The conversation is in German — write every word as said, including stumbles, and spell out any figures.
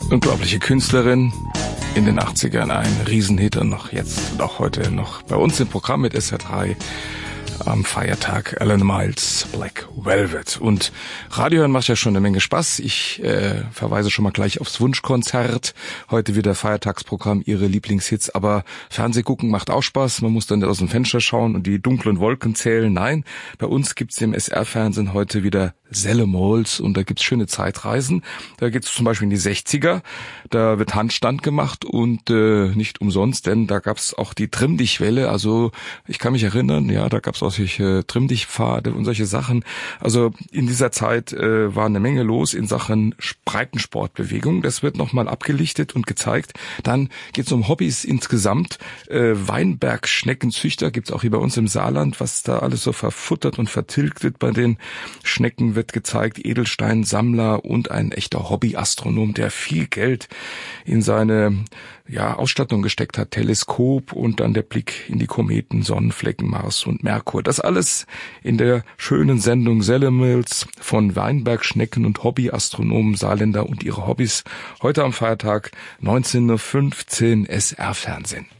Unglaubliche Künstlerin, in den achtzigern ein Riesenhit und noch jetzt und auch heute noch bei uns im Programm mit S R drei am Feiertag Alan Miles, Black Velvet. Und Radio hören macht ja schon eine Menge Spaß. Ich äh, verweise schon mal gleich aufs Wunschkonzert. Heute wieder Feiertagsprogramm, Ihre Lieblingshits. Aber Fernseh gucken macht auch Spaß. Man muss dann aus dem Fenster schauen und die dunklen Wolken zählen. Nein, bei uns gibt's im S R-Fernsehen heute wieder Sellemols und da gibt's schöne Zeitreisen. Da geht's zum Beispiel in die sechziger. Da wird Handstand gemacht und äh, nicht umsonst, denn da gab's auch die Trimm-Dich-Welle. Also ich kann mich erinnern, ja, da gab's auch solche Trimm-Dich-Pfade und solche Sachen. Also in dieser Zeit äh, war eine Menge los in Sachen Breitensportbewegung. Das wird nochmal abgelichtet und gezeigt. Dann geht's um Hobbys insgesamt. Äh, Weinbergschneckenzüchter gibt's auch hier bei uns im Saarland, was da alles so verfuttert und vertilgt wird bei den Schnecken wird gezeigt, Edelsteinsammler und ein echter Hobbyastronom, der viel Geld in seine ja, Ausstattung gesteckt hat, Teleskop und dann der Blick in die Kometen, Sonnenflecken, Mars und Merkur. Das alles in der schönen Sendung Sellemols von Weinbergschnecken und Hobbyastronomen, Saarländer und ihre Hobbys. Heute am Feiertag neunzehn Uhr fünfzehn S R-Fernsehen.